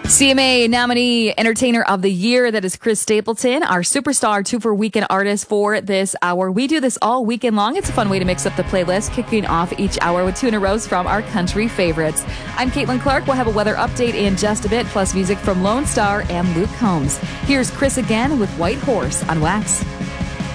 CMA nominee Entertainer of the Year, that is Chris Stapleton, our superstar 2 for Weekend artist for this hour. We do this all weekend long. It's a fun way to mix up the playlist, kicking off each hour with 2 in a row from our country favorites. I'm Caitlin Clark. We'll have a weather update in just a bit, plus music from Lone Star and Luke Combs. Here's Chris again with White Horse on Wax.